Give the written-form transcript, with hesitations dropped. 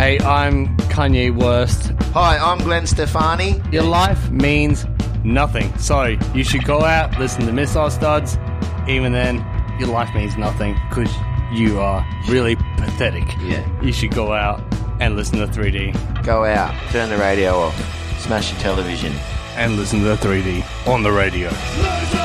Hey, I'm Kanye West. Hi, I'm Glenn Stefani. Your life means nothing. So you should go out, listen to Missile Studs. Even then, your life means nothing because you are really pathetic. Yeah. You should go out and listen to 3D. Go out, turn the radio off, smash your television. And listen to 3D on the radio.